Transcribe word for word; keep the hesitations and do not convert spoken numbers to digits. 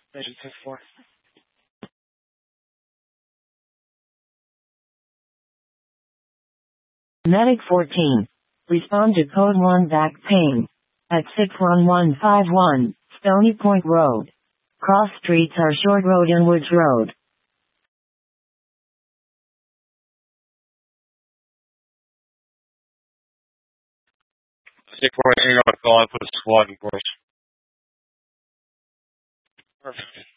Mission six four. Medic fourteen. Respond to code one back pain. At six one one five one, Stony Point Road. Cross streets are Short Road and Woods Road. six four eight, I'm calling for the squad, of course. Perfect.